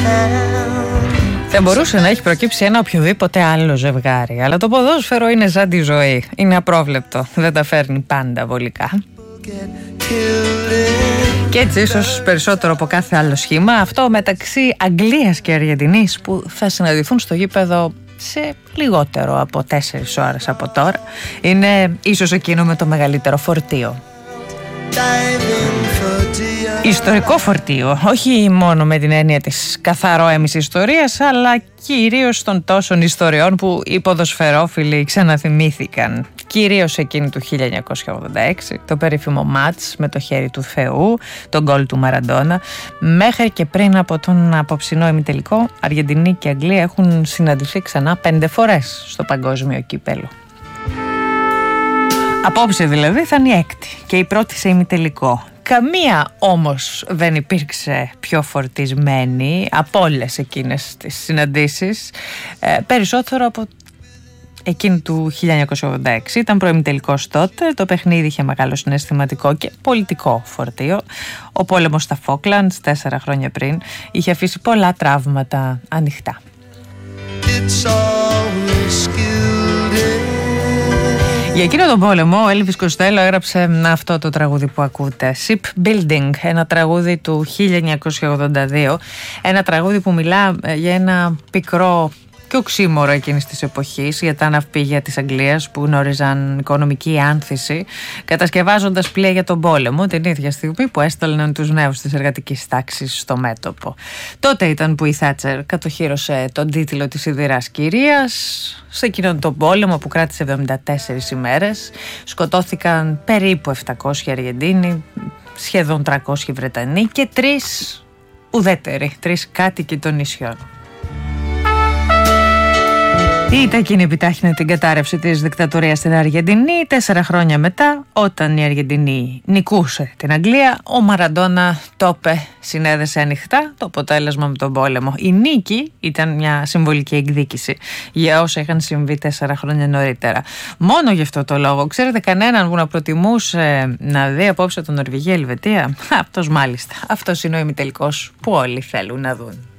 Θα μπορούσε να έχει προκύψει ένα οποιοδήποτε άλλο ζευγάρι, αλλά το ποδόσφαιρο είναι σαν τη ζωή. Είναι απρόβλεπτο, δεν τα φέρνει πάντα βολικά. Και έτσι ίσως περισσότερο από κάθε άλλο σχήμα αυτό μεταξύ Αγγλίας και Αργεντινής, που θα συναντηθούν στο γήπεδο σε λιγότερο από 4 ώρες από τώρα, είναι ίσως εκείνο με το μεγαλύτερο φορτίο. Ιστορικό φορτίο, όχι μόνο με την έννοια της καθαρόαιμης ιστορίας, αλλά κυρίως των τόσων ιστοριών που οι ποδοσφαιρόφιλοι ξαναθυμήθηκαν. Κυρίως εκείνη του 1986, το περίφημο μάτς με το χέρι του Θεού, τον γκολ του Μαραντόνα. Μέχρι και πριν από τον απόψινό ημιτελικό, Αργεντινή και Αγγλία έχουν συναντηθεί ξανά 5 φορές στο παγκόσμιο κύπελλο. Απόψε δηλαδή θα είναι η 6η και η πρώτη σε ημιτελικό. Καμία όμως δεν υπήρξε πιο φορτισμένη από όλες εκείνες τις συναντήσεις, περισσότερο από εκείνη του 1986. Ήταν προημιτελικός τότε, το παιχνίδι είχε μεγάλο συναισθηματικό και πολιτικό φορτίο. Ο πόλεμος στα Φόκλαντς 4 χρόνια πριν είχε αφήσει πολλά τραύματα ανοιχτά. Για εκείνο τον πόλεμο ο Έλβις Κοστέλο έγραψε αυτό το τραγούδι που ακούτε, Shipbuilding, ένα τραγούδι του 1982, ένα τραγούδι που μιλά για ένα πικρό και οξύμορο εκείνης της εποχής, για τα ναυπηγεία της Αγγλίας που γνώριζαν οικονομική άνθηση, κατασκευάζοντας πλοία για τον πόλεμο την ίδια στιγμή που έστελναν τους νέους της εργατικής τάξης στο μέτωπο. Τότε ήταν που η Θάτσερ κατοχύρωσε τον τίτλο της σιδηράς κυρίας. Σε εκείνον τον πόλεμο που κράτησε 74 ημέρες σκοτώθηκαν περίπου 700 Αργεντίνοι, σχεδόν 300 Βρετανοί και 3 ουδέτεροι, 3 κάτοικοι των νησιών. Η ήττα εκείνη επιτάχυνε την κατάρρευση της δικτατορίας στην Αργεντινή. 4 χρόνια μετά, όταν η Αργεντινή νικούσε την Αγγλία, ο Μαραντόνα τόπε συνέδεσε ανοιχτά το αποτέλεσμα με τον πόλεμο. Η νίκη ήταν μια συμβολική εκδίκηση για όσα είχαν συμβεί 4 χρόνια νωρίτερα. Μόνο γι' αυτό το λόγο, ξέρετε κανέναν που να προτιμούσε να δει απόψε τον Νορβηγία-Ελβετία? Αυτός μάλιστα. Αυτός είναι ο ημιτελικός που όλοι θέλουν να δουν.